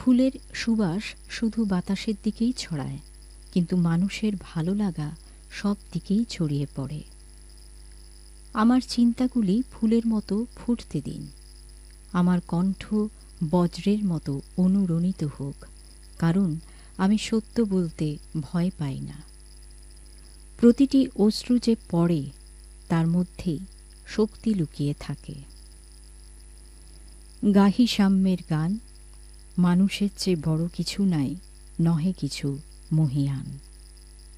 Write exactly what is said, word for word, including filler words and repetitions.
ফুলের সুবাস শুধু বাতাসের দিকেই ছড়ায়, কিন্তু মানুষের ভালো লাগা সব দিকেই ছড়িয়ে পড়ে। আমার চিন্তাগুলি ফুলের মতো ফুটতে দিন, আমার কণ্ঠ বজ্রের মতো অনুরণিত হোক, কারণ আমি সত্য বলতে ভয় পাই না। প্রতিটি অশ্রু যে পড়ে তার মধ্যেই শক্তি লুকিয়ে থাকে। গাহি সাম্যের গান, মানুষের চেয়ে বড় কিছু নাই, নহে কিছু মহিয়ান।